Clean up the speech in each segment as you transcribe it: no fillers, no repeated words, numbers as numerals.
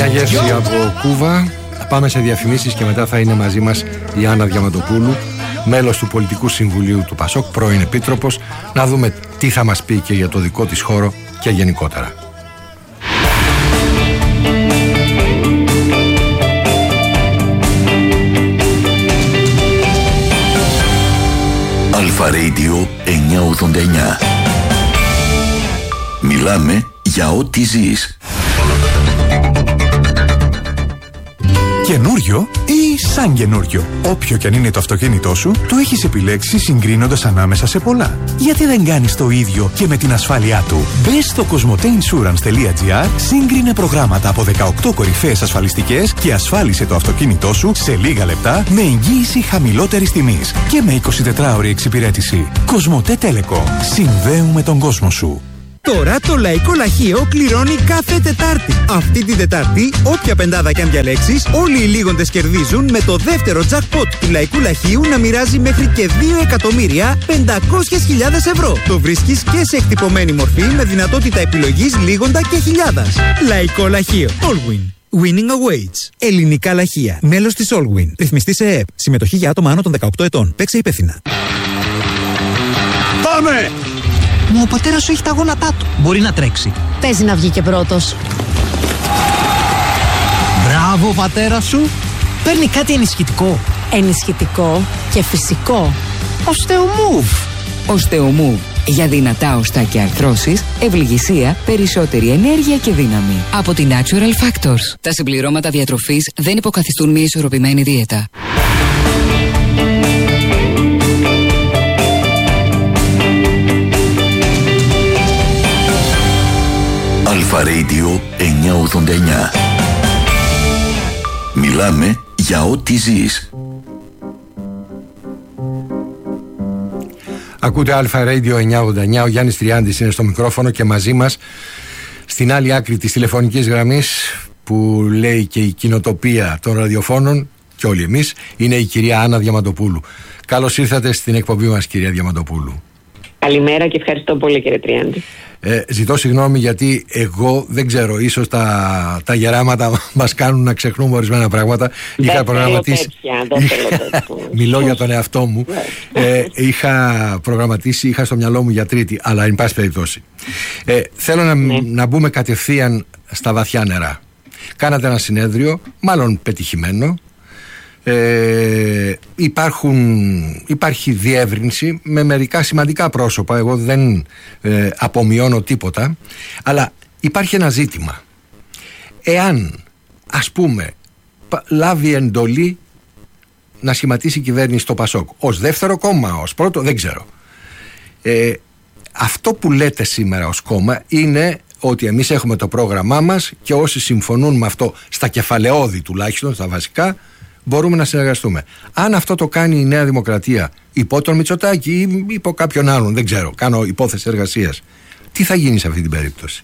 γεύση από Κούβα. Πάμε σε διαφημίσεις και μετά θα είναι μαζί μας η Άννα Διαμαντοπούλου, μέλος του Πολιτικού Συμβουλίου του ΠΑΣΟΚ, πρώην επίτροπος, να δούμε τι θα μας πει και για το δικό της χώρο και γενικότερα. Αλφα Radio 989. Μιλάμε για ό,τι ζεις. Καινούριο ή σαν καινούριο. Όποιο κι αν είναι το αυτοκίνητό σου, το έχεις επιλέξει συγκρίνοντας ανάμεσα σε πολλά. Γιατί δεν κάνεις το ίδιο και με την ασφάλειά του? Μπες στο cosmoteinsurance.gr, σύγκρινε προγράμματα από 18 κορυφαίες ασφαλιστικές και ασφάλισε το αυτοκίνητό σου σε λίγα λεπτά με εγγύηση χαμηλότερης τιμής και με 24ωρη εξυπηρέτηση. Κοσμοτέ Telecom. Συνδέουμε τον κόσμο σου. Τώρα το Λαϊκό Λαχείο κληρώνει κάθε Τετάρτη. Αυτή την Τετάρτη, όποια πεντάδα κι αν διαλέξεις, όλοι οι λίγοντες κερδίζουν με το δεύτερο jackpot του Λαϊκού Λαχείου να μοιράζει μέχρι και 2.500.000 ευρώ. Το βρίσκεις και σε εκτυπωμένη μορφή με δυνατότητα επιλογής λίγοντα και χιλιάδας. Λαϊκό Λαχείο. Allwin. Winning awaits. Ελληνικά λαχεία. Μέλος της Allwin. Ρυθμιστή σε ΕΕΠ. Συμμετοχή για άτομα άνω των 18 ετών. Παίξε υπεύθυνα. Πάμε! Μα ο πατέρας σου έχει τα γόνατά του. Μπορεί να τρέξει. Παίζει να βγει και πρώτος. Μπράβο, πατέρα σου. Παίρνει κάτι ενισχυτικό. Ενισχυτικό και φυσικό. Οστεομούβ. Οστεομούβ. Για δυνατά οστά και αρθρώσεις, ευληγησία, περισσότερη ενέργεια και δύναμη. Από την Natural Factors. Τα συμπληρώματα διατροφής δεν υποκαθιστούν μια ισορροπημένη δίαιτα. Αλφα Radio 989. Μιλάμε για ό,τι ζεις. Ακούτε Αλφα Radio 989. Ο Γιάννης Τριάντης είναι στο μικρόφωνο και μαζί μας στην άλλη άκρη της τηλεφωνικής γραμμής, που λέει και η κοινοτοπία των ραδιοφώνων και όλοι εμείς, είναι η κυρία Άννα Διαμαντοπούλου. Καλώς ήρθατε στην εκπομπή μας, κυρία Διαμαντοπούλου. Καλημέρα και ευχαριστώ πολύ, κύριε Τριάντη. Ζητώ συγγνώμη γιατί εγώ δεν ξέρω, ίσως τα γεράματα μας κάνουν να ξεχνούμε ορισμένα πράγματα. Είχα προγραμματίσει. Μιλώ για τον εαυτό μου. Είχα προγραμματίσει, είχα στο μυαλό μου για Τρίτη, αλλά εν πάση περιπτώσει. Θέλω να μπούμε κατευθείαν στα βαθιά νερά. Κάνατε ένα συνέδριο, μάλλον πετυχημένο. Υπάρχει διεύρυνση με μερικά σημαντικά πρόσωπα. Εγώ δεν απομειώνω τίποτα, αλλά υπάρχει ένα ζήτημα. Εάν, ας πούμε, λάβει εντολή να σχηματίσει η κυβέρνηση στο ΠΑΣΟΚ ως δεύτερο κόμμα, ως πρώτο, δεν ξέρω, αυτό που λέτε σήμερα ως κόμμα είναι ότι εμείς έχουμε το πρόγραμμά μας και όσοι συμφωνούν με αυτό, στα κεφαλαιώδη τουλάχιστον, στα βασικά, μπορούμε να συνεργαστούμε. Αν αυτό το κάνει η Νέα Δημοκρατία υπό τον Μητσοτάκη ή υπό κάποιον άλλον, δεν ξέρω, κάνω υπόθεση εργασίας, τι θα γίνει σε αυτή την περίπτωση?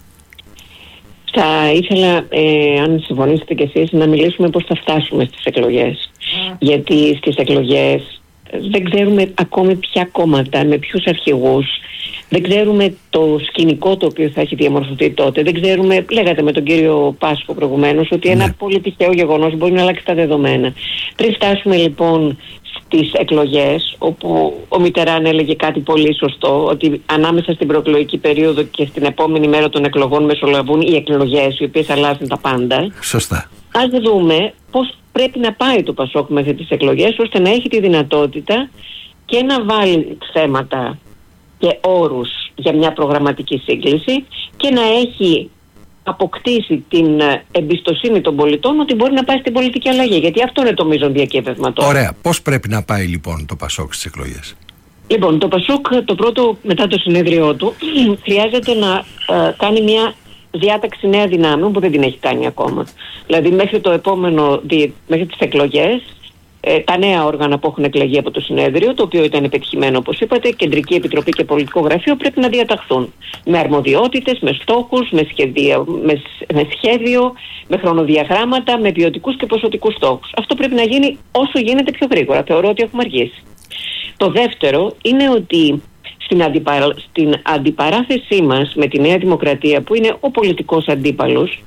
Θα ήθελα, αν συμφωνήσετε κι εσείς, να μιλήσουμε πώς θα φτάσουμε στις εκλογές. Γιατί στις εκλογές δεν ξέρουμε ακόμη ποια κόμματα, με ποιους αρχηγούς, δεν ξέρουμε το σκηνικό το οποίο θα έχει διαμορφωθεί τότε. Δεν ξέρουμε, λέγατε με τον κύριο Πάσχο προηγουμένως, ότι ένα πολύ τυχαίο γεγονός μπορεί να αλλάξει τα δεδομένα. Πριν φτάσουμε λοιπόν στις εκλογές, όπου ο Μιτεράν έλεγε κάτι πολύ σωστό, ότι ανάμεσα στην προεκλογική περίοδο και στην επόμενη μέρα των εκλογών μεσολαβούν οι εκλογές, οι οποίες αλλάζουν τα πάντα. Σωστά. Ας δούμε πώς πρέπει να πάει το ΠΑΣΟΚ μέχρι τις εκλογές, ώστε να έχει τη δυνατότητα και να βάλει θέματα και όρους για μια προγραμματική σύγκληση και να έχει αποκτήσει την εμπιστοσύνη των πολιτών ότι μπορεί να πάει στην πολιτική αλλαγή. Γιατί αυτό είναι το μείζον διακύβευμα τώρα. Ωραία. Πώς πρέπει να πάει λοιπόν το ΠΑΣΟΚ στις εκλογές? Λοιπόν, το ΠΑΣΟΚ το πρώτο μετά το συνέδριό του χρειάζεται να κάνει μια διάταξη νέα δυνάμεων που δεν την έχει κάνει ακόμα. Δηλαδή μέχρι τις εκλογές τα νέα όργανα που έχουν εκλεγεί από το συνέδριο, το οποίο ήταν επιτυχημένο όπως είπατε, Κεντρική Επιτροπή και Πολιτικό Γραφείο, πρέπει να διαταχθούν με αρμοδιότητες, με στόχους, με σχέδιο, με χρονοδιαγράμματα, με ποιοτικούς και ποσοτικούς στόχους. Αυτό πρέπει να γίνει όσο γίνεται πιο γρήγορα. Θεωρώ ότι έχουμε αργήσει. Το δεύτερο είναι ότι στην αντιπαράθεσή μας με τη Νέα Δημοκρατία, που είναι ο πολιτικός αντίπαλος,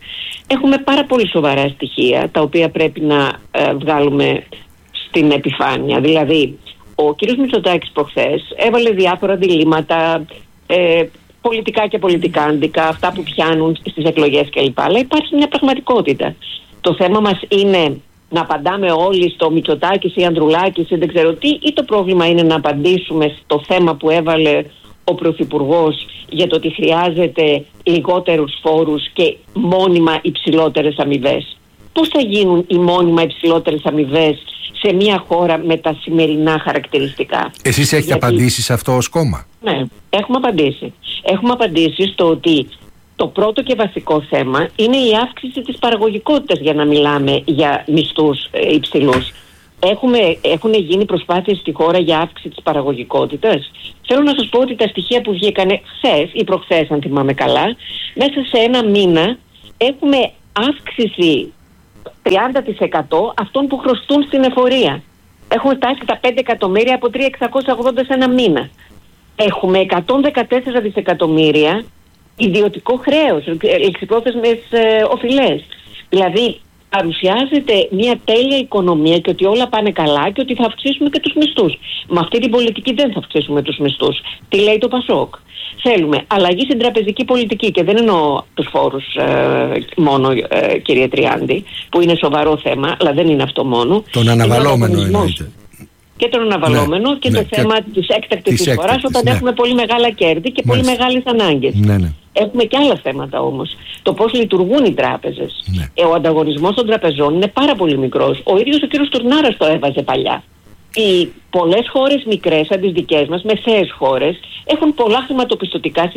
έχουμε πάρα πολύ σοβαρά στοιχεία τα οποία πρέπει να βγάλουμε στην επιφάνεια. Δηλαδή, ο κύριος Μητσοτάκης προχθές έβαλε διάφορα διλήμματα, πολιτικά και πολιτικάντικα, αυτά που πιάνουν στις εκλογές κλπ. Αλλά υπάρχει μια πραγματικότητα. Το θέμα μας είναι να απαντάμε όλοι στο Μητσοτάκης ή Ανδρουλάκης ή δεν ξέρω τι, ή το πρόβλημα είναι να απαντήσουμε στο θέμα που έβαλε ο Πρωθυπουργός για το ότι χρειάζεται λιγότερους φόρους και μόνιμα υψηλότερες αμοιβές. Πώς θα γίνουν οι μόνιμα υψηλότερες αμοιβές σε μια χώρα με τα σημερινά χαρακτηριστικά? Εσείς έχετε απαντήσει σε αυτό ως κόμμα? Ναι, έχουμε απαντήσει. Έχουμε απαντήσει στο ότι το πρώτο και βασικό θέμα είναι η αύξηση της παραγωγικότητας για να μιλάμε για μισθούς υψηλούς. Έχουν γίνει προσπάθειες στη χώρα για αύξηση της παραγωγικότητας. Θέλω να σας πω ότι τα στοιχεία που βγήκανε χθες ή προχθές, αν θυμάμαι καλά, μέσα σε ένα μήνα έχουμε αύξηση 30% αυτών που χρωστούν στην εφορία. Έχουμε φτάσει τα 5 εκατομμύρια από 3.680 σε ένα μήνα. Έχουμε 114 δισεκατομμύρια ιδιωτικό χρέος, ληξιπρόθεσμες οφειλές. Δηλαδή παρουσιάζεται μια τέλεια οικονομία και ότι όλα πάνε καλά και ότι θα αυξήσουμε και τους μισθούς. Με αυτή την πολιτική δεν θα αυξήσουμε τους μισθούς. Τι λέει το Πασόκ? Θέλουμε αλλαγή στην τραπεζική πολιτική, και δεν εννοώ τους φόρους μόνο, κύριε Τριάντη, που είναι σοβαρό θέμα, αλλά δεν είναι αυτό μόνο. Τον αναβαλόμενο εννοείται. Και τον αναβαλόμενο, ναι, και το θέμα της έκτακτης εισφοράς όταν έχουμε πολύ μεγάλα κέρδη και πολύ μεγάλες ανάγκες. Έχουμε και άλλα θέματα όμως. Το πώς λειτουργούν οι τράπεζες. Ο ανταγωνισμός των τραπεζών είναι πάρα πολύ μικρός. Ο ίδιος ο κύριος Τουρνάρας το έβαζε παλιά. Οι πολλές χώρες μικρές, σαν τις δικές μας, μεσαίες χώρες, έχουν πολλά χρηματοπιστωτικά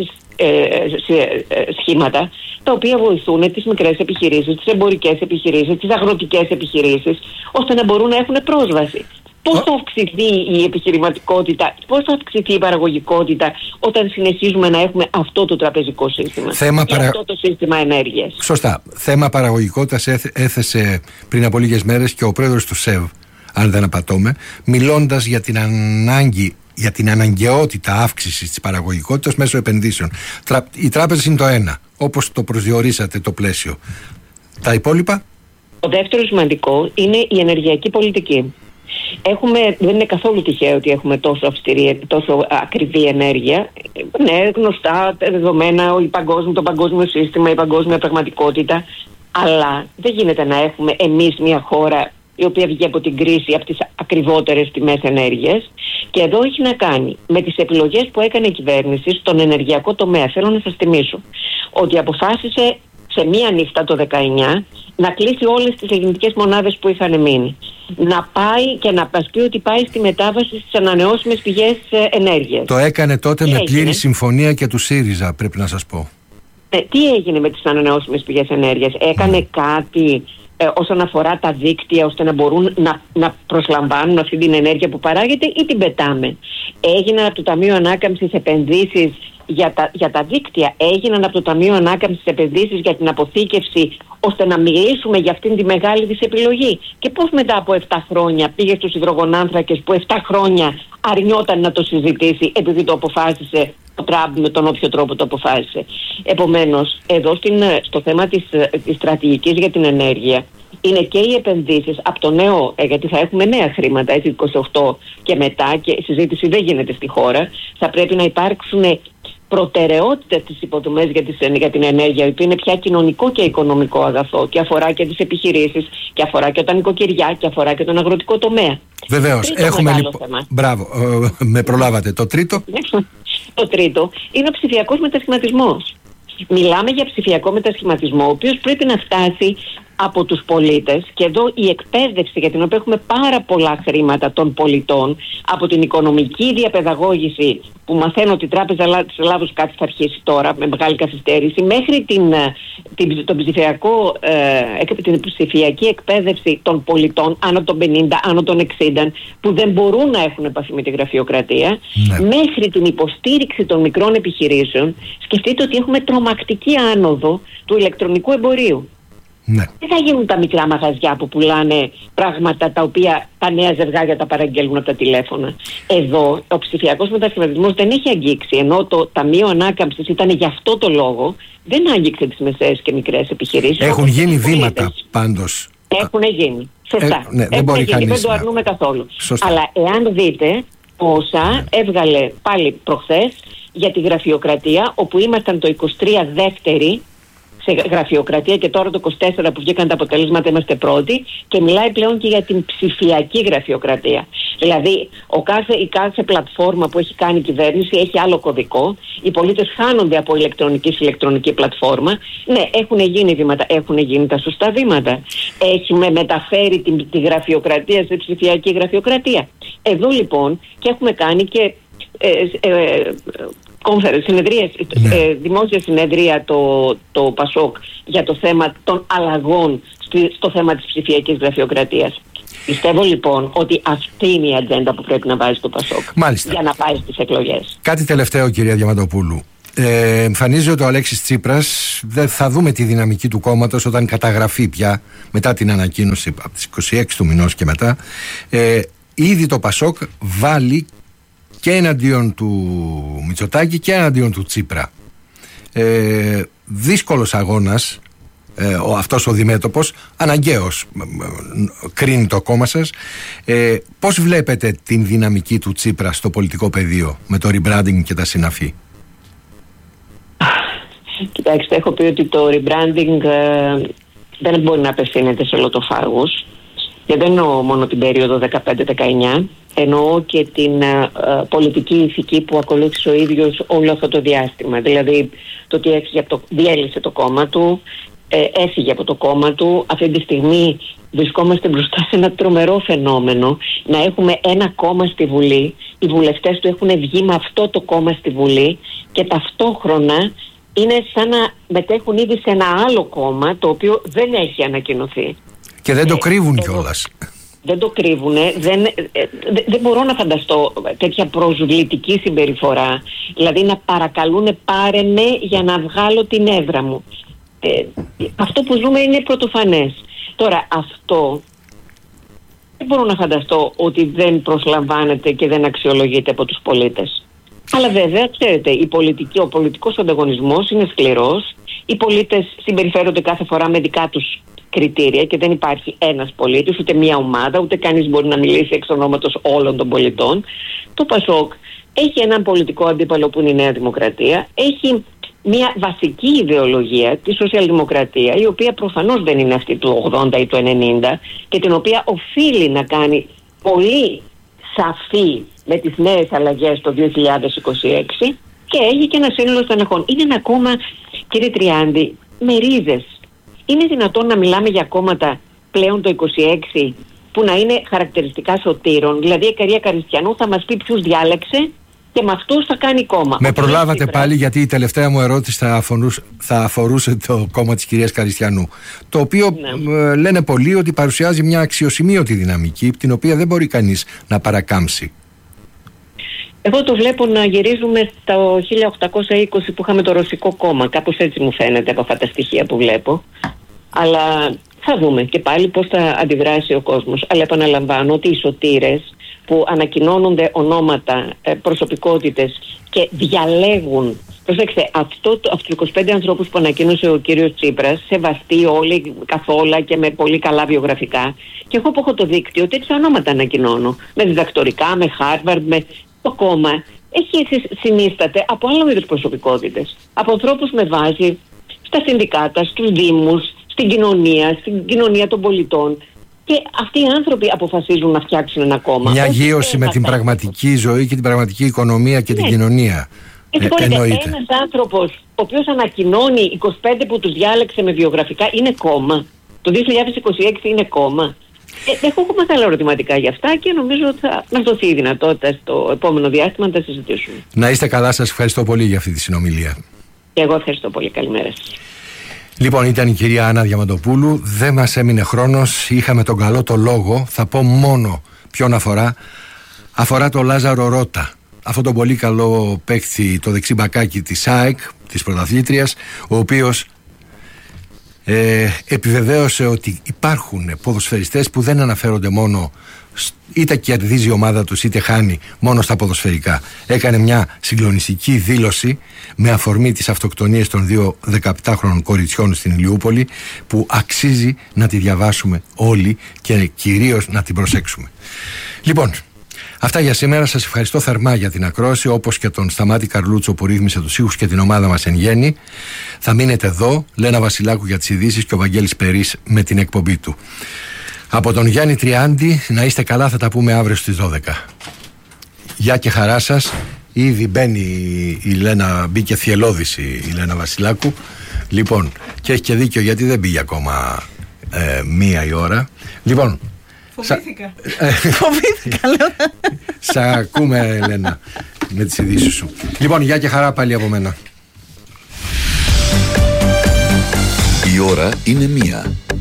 σχήματα, τα οποία βοηθούν τις μικρές επιχειρήσεις, τις εμπορικές επιχειρήσεις, τις αγροτικές επιχειρήσεις, ώστε να μπορούν να έχουν πρόσβαση. Πώς θα αυξηθεί η επιχειρηματικότητα, πώς θα αυξηθεί η παραγωγικότητα όταν συνεχίζουμε να έχουμε αυτό το τραπεζικό σύστημα και αυτό το σύστημα ενέργειας? Σωστά. Θέμα παραγωγικότητας έθεσε πριν από λίγες μέρες και ο πρόεδρος του ΣΕΒ, αν δεν απατώμε, μιλώντας για την ανάγκη, για την αναγκαιότητα αύξησης της παραγωγικότητας μέσω επενδύσεων. Οι τράπεζες είναι το ένα, όπως το προσδιορίσατε το πλαίσιο. Τα υπόλοιπα? Το δεύτερο σημαντικό είναι η ενεργειακή πολιτική. Δεν είναι καθόλου τυχαίο ότι έχουμε τόσο ακριβή ενέργεια. Ναι, γνωστά, δεδομένα, το παγκόσμιο σύστημα, η παγκόσμια πραγματικότητα. Αλλά δεν γίνεται να έχουμε εμείς μια χώρα η οποία βγει από την κρίση από τις ακριβότερες τιμές ενέργειας. Και εδώ έχει να κάνει με τις επιλογές που έκανε η κυβέρνηση στον ενεργειακό τομέα. Θέλω να σας θυμίσω ότι αποφάσισε σε μία νύχτα το 19 να κλείσει όλες τις ελληνικές μονάδες που είχαν μείνει. Να πάει και να μας πει ότι πάει στη μετάβαση στις ανανεώσιμες πηγές ενέργειας. Το έκανε τότε με πλήρη συμφωνία και του ΣΥΡΙΖΑ, πρέπει να σας πω. Τι έγινε με τις ανανεώσιμες πηγές ενέργειας? Έκανε κάτι όσον αφορά τα δίκτυα, ώστε να μπορούν να προσλαμβάνουν αυτή την ενέργεια που παράγεται, ή την πετάμε? Έγιναν από το Ταμείο Ανάκαμψης επενδύσεις για τα δίκτυα, έγιναν από το Ταμείο Ανάκαμψης επενδύσεις για την αποθήκευση, ώστε να μιλήσουμε για αυτήν τη μεγάλη της επιλογή? Και πώς μετά από 7 χρόνια πήγε στους υδρογονάνθρακες που 7 χρόνια αρνιόταν να το συζητήσει επειδή το αποφάσισε ο Τραμπ με τον όποιο τρόπο το αποφάσισε? Επομένως, εδώ στο θέμα της στρατηγικής για την ενέργεια είναι και οι επενδύσεις από το νέο, γιατί θα έχουμε νέα χρήματα, έτσι, 28 και μετά, και η συζήτηση δεν γίνεται στη χώρα. Θα πρέπει να υπάρξουν προτεραιότητες στις υποδομές για την ενέργεια, που είναι πια κοινωνικό και οικονομικό αγαθό και αφορά και τις επιχειρήσεις και αφορά και τα νοικοκυριά και αφορά και τον αγροτικό τομέα. Βεβαίως, έχουμε λοιπόν. Μπράβο, με προλάβατε. Το τρίτο. Το τρίτο είναι ο ψηφιακός μετασχηματισμός. Μιλάμε για ψηφιακό μετασχηματισμό, ο οποίος πρέπει να φτάσει από τους πολίτες, και εδώ η εκπαίδευση, για την οποία έχουμε πάρα πολλά χρήματα των πολιτών, από την οικονομική διαπαιδαγώγηση που μαθαίνω ότι η Τράπεζα της Ελλάδος κάτι θα αρχίσει τώρα με μεγάλη καθυστέρηση, μέχρι την ψηφιακή εκπαίδευση των πολιτών άνω των 50, άνω των 60, που δεν μπορούν να έχουν επαφή με τη γραφειοκρατία, μέχρι την υποστήριξη των μικρών επιχειρήσεων. Σκεφτείτε ότι έχουμε τρομακτική άνοδο του ηλεκτρονικού εμπορίου. Ναι. Δεν θα γίνουν τα μικρά μαγαζιά που πουλάνε πράγματα τα οποία τα νέα ζευγάρια τα παραγγέλνουν από τα τηλέφωνα. Εδώ ο ψηφιακός μετασχηματισμός δεν έχει αγγίξει, ενώ το Ταμείο Ανάκαμψης ήταν γι' αυτό το λόγο, δεν άγγιξε τις μεσαίες και μικρές επιχειρήσεις. Έχουν γίνει βήματα πάντως. Έχουν γίνει. Σωστά. Ναι, δεν μπορεί κανείς. Δεν το αρνούμε καθόλου. Σωστά. Αλλά εάν δείτε πόσα έβγαλε πάλι προχθές για τη γραφειοκρατία, όπου ήμασταν το 23 δεύτεροι σε γραφειοκρατία και τώρα το 24 που βγήκαν τα αποτελέσματα είμαστε πρώτοι, και μιλάει πλέον και για την ψηφιακή γραφειοκρατία. Δηλαδή η κάθε πλατφόρμα που έχει κάνει η κυβέρνηση έχει άλλο κωδικό, οι πολίτες χάνονται από ηλεκτρονική σε ηλεκτρονική πλατφόρμα. Ναι, έχουν γίνει βήματα, έχουν γίνει τα σωστά βήματα. Έχουμε μεταφέρει τη γραφειοκρατία σε ψηφιακή γραφειοκρατία. Εδώ λοιπόν και έχουμε κάνει και συνεδρίες, δημόσια συνεδρία το ΠΑΣΟΚ για το θέμα των αλλαγών στο θέμα της ψηφιακής γραφειοκρατίας. Πιστεύω λοιπόν ότι αυτή είναι η ατζέντα που πρέπει να βάζει το ΠΑΣΟΚ. Μάλιστα. Για να πάει στις εκλογές. Κάτι τελευταίο, κυρία Διαμαντοπούλου. Εμφανίζει ότι ο Αλέξης Τσίπρας, δεν θα δούμε τη δυναμική του κόμματος όταν καταγραφεί πια μετά την ανακοίνωση από τις 26 του μηνός και μετά. Ήδη το ΠΑΣΟΚ βάλει και εναντίον του Μητσοτάκη και εναντίον του Τσίπρα. Δύσκολος αγώνας αυτός ο διμέτωπος, αναγκαίος κρίνει το κόμμα σας. Πώς βλέπετε την δυναμική του Τσίπρα στο πολιτικό πεδίο με το rebranding και τα συναφή? Κοιτάξτε, έχω πει ότι το rebranding δεν μπορεί να απευθύνεται σε λοτοφάγους, και δεν εννοώ μόνο την περίοδο 15-19, εννοώ και την πολιτική ηθική που ακολούθησε ο ίδιος όλο αυτό το διάστημα. Δηλαδή το ότι διέλυσε το κόμμα του, έφυγε από το κόμμα του. Αυτή τη στιγμή βρισκόμαστε μπροστά σε ένα τρομερό φαινόμενο, να έχουμε ένα κόμμα στη Βουλή, οι βουλευτές του έχουν βγει με αυτό το κόμμα στη Βουλή και ταυτόχρονα είναι σαν να μετέχουν ήδη σε ένα άλλο κόμμα το οποίο δεν έχει ανακοινωθεί. Και δεν το κρύβουν κιόλας. Δεν το κρύβουνε. Δεν μπορώ να φανταστώ τέτοια προσβλητική συμπεριφορά. Δηλαδή να παρακαλούνε πάρε με για να βγάλω την έδρα μου. Αυτό που ζούμε είναι πρωτοφανές. Τώρα αυτό δεν μπορώ να φανταστώ ότι δεν προσλαμβάνεται και δεν αξιολογείται από τους πολίτες. Αλλά βέβαια, ξέρετε, ο πολιτικός ανταγωνισμός είναι σκληρός. Οι πολίτες συμπεριφέρονται κάθε φορά με δικά τους κριτήρια και δεν υπάρχει ένας πολίτης, ούτε μία ομάδα, ούτε κανείς μπορεί να μιλήσει εξ ονόματος όλων των πολιτών. Το ΠΑΣΟΚ έχει έναν πολιτικό αντίπαλο που είναι η Νέα Δημοκρατία, έχει μια βασική ιδεολογία, τη σοσιαλδημοκρατία, η οποία προφανώς δεν είναι αυτή του 80 ή του 90 και την οποία οφείλει να κάνει πολύ σαφή με τις νέες αλλαγές το 2026, και έχει και ένα σύνολο στεναχών. Είναι ένα κόμμα, κύριε Τριάντη, με ρίζες. Είναι δυνατόν να μιλάμε για κόμματα πλέον το 26 που να είναι χαρακτηριστικά σωτήρων? Δηλαδή η Καρία Καριστιανού θα μας πει ποιους διάλεξε και με αυτούς θα κάνει κόμμα. Με προλάβατε πάλι, γιατί η τελευταία μου ερώτηση θα αφορούσε το κόμμα της κυρίας Καριστιανού, το οποίο λένε πολλοί ότι παρουσιάζει μια αξιοσημείωτη δυναμική, την οποία δεν μπορεί κανείς να παρακάμψει. Εγώ το βλέπω να γυρίζουμε στο 1820 που είχαμε το Ρωσικό κόμμα. Κάπως έτσι μου φαίνεται από αυτά τα στοιχεία που βλέπω. Αλλά θα δούμε και πάλι πώς θα αντιδράσει ο κόσμος. Αλλά επαναλαμβάνω ότι οι σωτήρες που ανακοινώνονται ονόματα, προσωπικότητες και διαλέγουν. Προσέξτε, αυτούς τους 25 ανθρώπους που ανακοίνωσε ο κύριος Τσίπρας, σεβαστοί όλοι καθόλου και με πολύ καλά βιογραφικά. Και εγώ που έχω το δίκτυο, τέτοια ονόματα ανακοινώνω. Με διδακτορικά, με Harvard, με το κόμμα. Συνίσταται από άλλα είδους προσωπικότητες. Από ανθρώπους με βάση στα συνδικάτα, στους δήμους, στην κοινωνία των πολιτών. Και αυτοί οι άνθρωποι αποφασίζουν να φτιάξουν ένα κόμμα. Μια γείωση με την πραγματική ζωή και την πραγματική οικονομία και την κοινωνία. Ένας άνθρωπος ο οποίος ανακοινώνει 25 που τους διάλεξε με βιογραφικά είναι κόμμα. Το 2026 είναι κόμμα. Έχω μεγάλα ερωτηματικά για αυτά και νομίζω ότι θα μας δοθεί η δυνατότητα στο επόμενο διάστημα να τα συζητήσουμε. Να είστε καλά, σας ευχαριστώ πολύ για αυτή τη συνομιλία. Και εγώ ευχαριστώ πολύ. Καλημέρα σας. Λοιπόν, ήταν η κυρία Άννα Διαμαντοπούλου. Δεν μας έμεινε χρόνος. Είχαμε τον καλό το λόγο. Θα πω μόνο ποιον αφορά. Αφορά το Λάζαρο Ρώτα. Αυτό το πολύ καλό παίκτη, το δεξί μπακάκι της ΑΕΚ, της πρωταθλήτριας, ο οποίος επιβεβαίωσε ότι υπάρχουν ποδοσφαιριστές που δεν αναφέρονται μόνο, είτε κερδίζει η ομάδα τους είτε χάνει, μόνο στα ποδοσφαιρικά. Έκανε μια συγκλονιστική δήλωση με αφορμή τις αυτοκτονίες των 2 17χρονων κοριτσιών στην Ηλιούπολη, που αξίζει να τη διαβάσουμε όλοι και κυρίως να την προσέξουμε. Λοιπόν, αυτά για σήμερα. Σας ευχαριστώ θερμά για την ακρόαση, όπως και τον Σταμάτη Καρλούτσο που ρύθμισε τους ήχους και την ομάδα μας εν γέννη. Θα μείνετε εδώ, Λένα Βασιλάκου για τις ειδήσεις και ο Βαγγέλης Περής με την εκπομπή του. Από τον Γιάννη Τριάντη, να είστε καλά, θα τα πούμε αύριο στις 12. Γεια και χαρά σας. Ήδη μπαίνει η Λένα, μπήκε θυελώδης η Λένα Βασιλάκου. Λοιπόν, και έχει και δίκιο, γιατί δεν πήγε ακόμα 1 η ώρα. Λοιπόν, φοβήθηκα. Φοβήθηκα, λέω. Σ' ακούμε, Λένα, με τις ειδήσεις σου. Λοιπόν, γεια και χαρά πάλι από μένα. Η ώρα είναι 1.